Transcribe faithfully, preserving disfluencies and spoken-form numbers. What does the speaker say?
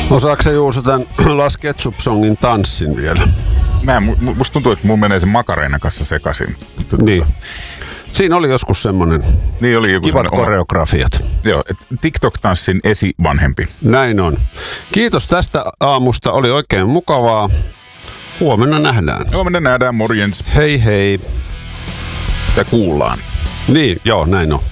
Osaatko sä Juuso tämän Las Ketchup-songin tanssin vielä? Mä en, musta tuntuu, että mun menee se Macarena kanssa sekaisin. Niin. Siinä oli joskus semmonen niin oli joku kivat koreografiat. Oma, joo, TikTok-tanssin esivanhempi. Näin on. Kiitos tästä aamusta, oli oikein mukavaa. Huomenna nähdään. Huomenna nähdään, morjens. Hei hei. Ja kuullaan. Niin, joo, näin on.